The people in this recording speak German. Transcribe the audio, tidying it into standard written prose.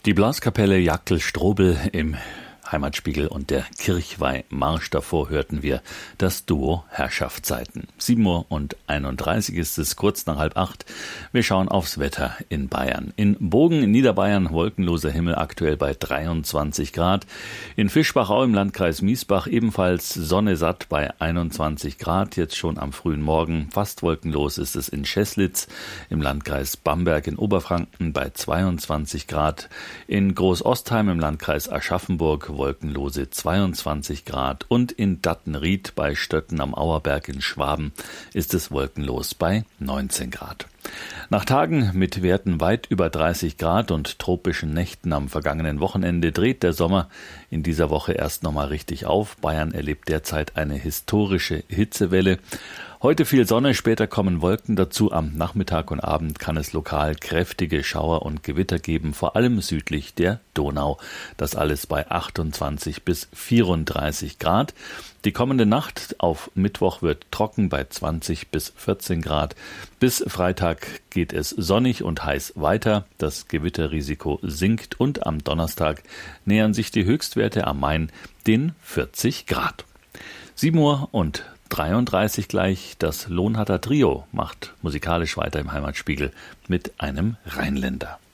Die Blaskapelle Jackel-Strobel im Heimatspiegel und der Kirchweihmarsch. Davor hörten wir das Duo Herrschaftszeiten. 7:31 ist es, kurz nach 7:30. Wir schauen aufs Wetter in Bayern. In Bogen in Niederbayern wolkenloser Himmel, aktuell bei 23 Grad. In Fischbachau im Landkreis Miesbach ebenfalls Sonne satt bei 21 Grad. Jetzt schon am frühen Morgen fast wolkenlos ist es in Scheßlitz im Landkreis Bamberg in Oberfranken bei 22 Grad. In Großostheim im Landkreis Aschaffenburg wolkenlose 22 Grad und in Dattenried bei Stötten am Auerberg in Schwaben ist es wolkenlos bei 19 Grad. Nach Tagen mit Werten weit über 30 Grad und tropischen Nächten am vergangenen Wochenende dreht der Sommer in dieser Woche erst nochmal richtig auf. Bayern erlebt derzeit eine historische Hitzewelle. Heute viel Sonne, später kommen Wolken dazu. Am Nachmittag und Abend kann es lokal kräftige Schauer und Gewitter geben, vor allem südlich der Donau. Das alles bei 28 bis 34 Grad. Die kommende Nacht auf Mittwoch wird trocken bei 20 bis 14 Grad. Bis Freitag geht es sonnig und heiß weiter. Das Gewitterrisiko sinkt und am Donnerstag nähern sich die Höchstwerte am Main den 40 Grad. 7:33 gleich. Das Lohnhatter Trio macht musikalisch weiter im Heimatspiegel mit einem Rheinländer.